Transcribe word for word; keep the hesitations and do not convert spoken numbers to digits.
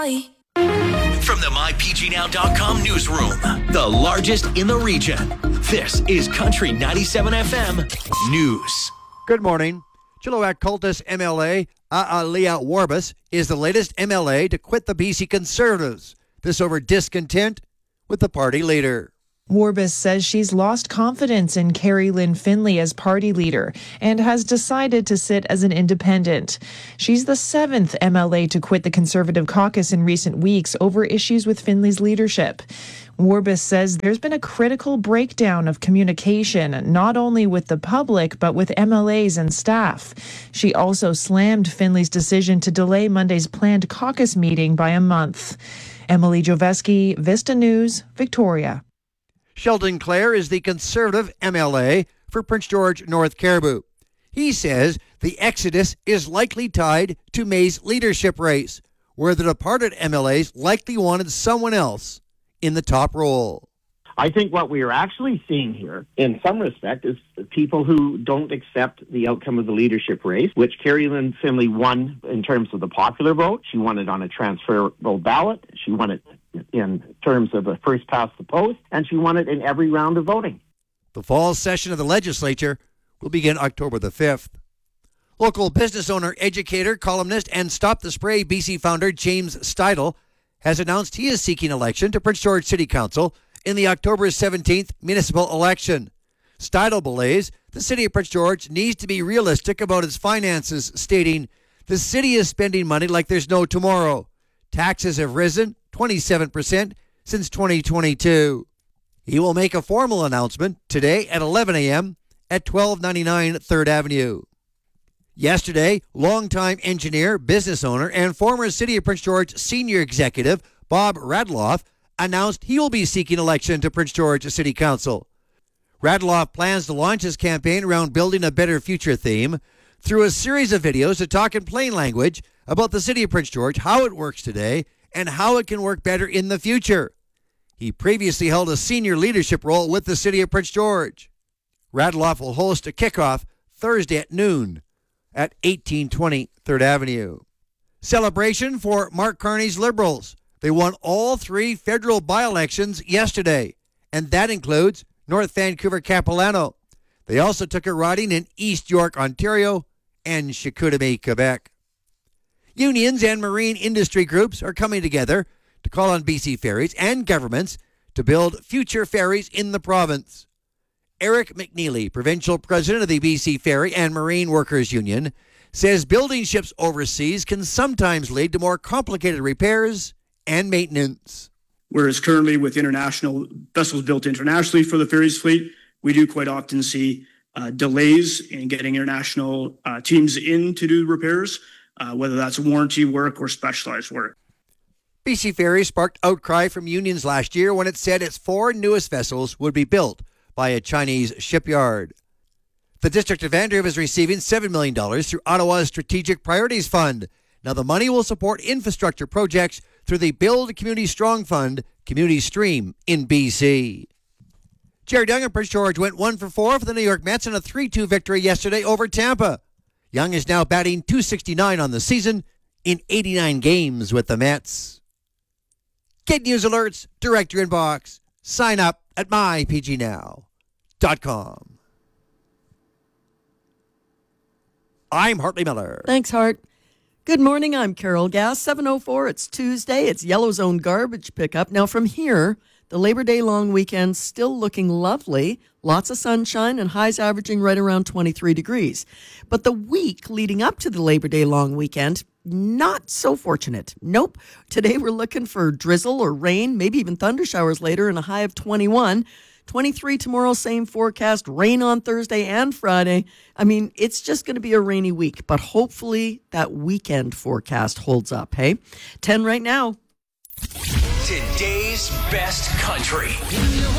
From the my p g now dot com newsroom, the largest in the region, this is Country ninety-seven F M News. Good morning. Chilliwack cultist M L A A'aliah Warbus is the latest M L A to quit the B C Conservatives. This over discontent with the party leader. Warbus says she's lost confidence in Carrie Lynn Finlay as party leader and has decided to sit as an independent. She's the seventh M L A to quit the Conservative caucus in recent weeks over issues with Finlay's leadership. Warbus says there's been a critical breakdown of communication, not only with the public, but with M L As and staff. She also slammed Finlay's decision to delay Monday's planned caucus meeting by a month. Emily Joveski, Vista News, Victoria. Sheldon Clare is the Conservative M L A for Prince George North Caribou. He says the exodus is likely tied to May's leadership race, where the departed M L As likely wanted someone else in the top role. I think what we are actually seeing here, in some respect, is people who don't accept the outcome of the leadership race, which Carrie Lynn Finlay won in terms of the popular vote. She won it on a transferable ballot. She won it in terms of a first past the post, and she won it in every round of voting. The fall session of the legislature will begin October the fifth. Local business owner, educator, columnist, and Stop the Spray B C founder James Steidel has announced he is seeking election to Prince George City Council in the October seventeenth municipal election. Steidel believes the city of Prince George needs to be realistic about its finances, stating, "The city is spending money like there's no tomorrow. Taxes have risen twenty-seven percent since twenty twenty-two. He will make a formal announcement today at eleven a.m. at twelve ninety-nine third Avenue. Yesterday, longtime engineer, business owner, and former City of Prince George senior executive Bob Radloff announced he will be seeking election to Prince George City Council. Radloff plans to launch his campaign around building a better future theme through a series of videos to talk in plain language about the City of Prince George, how it works today, and how it can work better in the future. He previously held a senior leadership role with the City of Prince George. Radloff will host a kickoff Thursday at noon at eighteen twenty third Avenue. Celebration for Mark Carney's Liberals. They won all three federal by-elections yesterday, and that includes North Vancouver Capilano. They also took a riding in East York, Ontario, and Chicoutimi, Quebec. Unions and marine industry groups are coming together to call on B C ferries and governments to build future ferries in the province. Eric McNeely, provincial president of the B C Ferry and Marine Workers Union, says building ships overseas can sometimes lead to more complicated repairs and maintenance. Whereas currently with international vessels built internationally for the ferries fleet, we do quite often see uh, delays in getting international uh, teams in to do repairs, uh, whether that's warranty work or specialized work. B C Ferry sparked outcry from unions last year when it said its four newest vessels would be built by a Chinese shipyard. The District of Vancouver is receiving seven million dollars through Ottawa's Strategic Priorities Fund. Now the money will support infrastructure projects through the Build Community Strong Fund, Community Stream in B C. Jared Young and Prince George went one for four for the New York Mets in a three two victory yesterday over Tampa. Young is now batting two sixty-nine on the season in eighty-nine games with the Mets. Get news alerts, direct your inbox. Sign up at my p g now dot com. I'm Hartley Miller. Thanks, Hart. Good morning, I'm Carol Gass. seven oh four, it's Tuesday. It's Yellow Zone garbage pickup. Now from here, the Labor Day long weekend still looking lovely. Lots of sunshine and highs averaging right around twenty-three degrees. But the week leading up to the Labor Day long weekend, not so fortunate. Nope. Today we're looking for drizzle or rain, maybe even thunder showers later, and a high of twenty-one. twenty-three tomorrow, same forecast. Rain on Thursday and Friday. I mean, it's just going to be a rainy week, but hopefully that weekend forecast holds up, hey? ten right now. Today's best country.